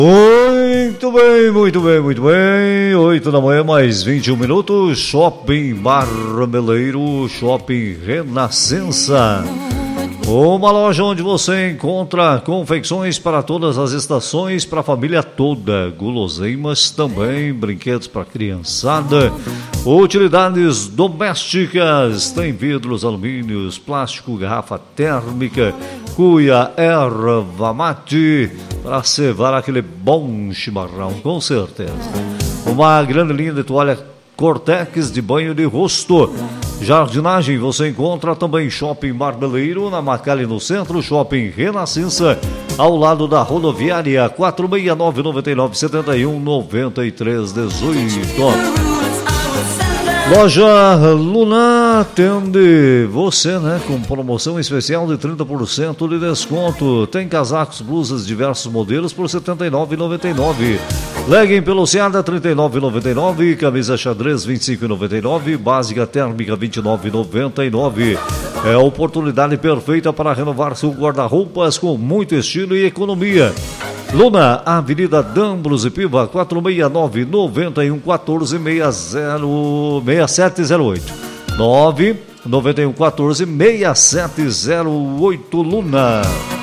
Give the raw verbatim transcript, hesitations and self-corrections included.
Muito bem, muito bem, muito bem. oito da manhã, mais vinte e um minutos. Shopping Marmeleiro, Shopping Renascença. Uma loja onde você encontra confecções para todas as estações, para a família toda. Guloseimas também, brinquedos para criançada, utilidades domésticas. Tem vidros, alumínios, plástico, garrafa térmica, cuia, erva mate, para cevar aquele bom chimarrão, com certeza. Uma grande linha de toalha Cortex de banho de rosto. Jardinagem você encontra também Shopping Marmeleiro, na Macalli no centro, Shopping Renascença, ao lado da rodoviária. Quatro seis nove, nove nove sete um, nove três um oito. Loja Luna atende você, né? Com promoção especial de trinta por cento de desconto. Tem casacos, blusas, diversos modelos por setenta e nove reais e noventa e nove centavos. Legging peluciada trinta e nove reais e noventa e nove centavos. Camisa xadrez vinte e cinco reais e noventa e nove centavos. Básica térmica vinte e nove reais e noventa e nove centavos. É a oportunidade perfeita para renovar seu guarda-roupas com muito estilo e economia. Luna, Avenida D'Ambros e Piva, quatro seis nove, nove um um quatro, seis zero, seis sete zero oito. nove nove um um quatro, seis sete zero oito Luna.